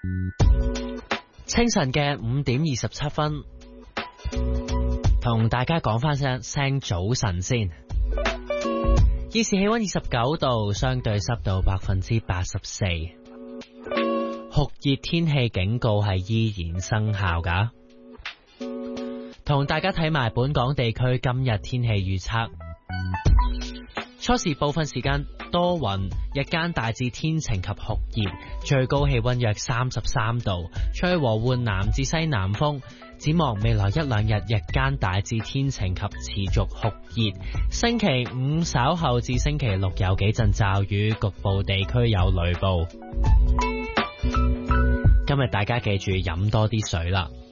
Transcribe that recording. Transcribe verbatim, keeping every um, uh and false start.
清晨嘅五點二十七分，同大家講翻聲聲早晨先。現時氣溫二十九度，相對濕度百分之八十四，酷熱天氣警告係依然生效噶。同大家睇埋本港地區今日天氣預測。初時部分時間多雲，日間大致天晴及酷熱，最高氣溫約三十三度，吹和緩南至西南風。展望未來一兩日，日間大致天晴及持續酷熱。星期五稍後至星期六有幾陣驟雨，局部地區有雷暴。今日大家記住飲多啲水啦。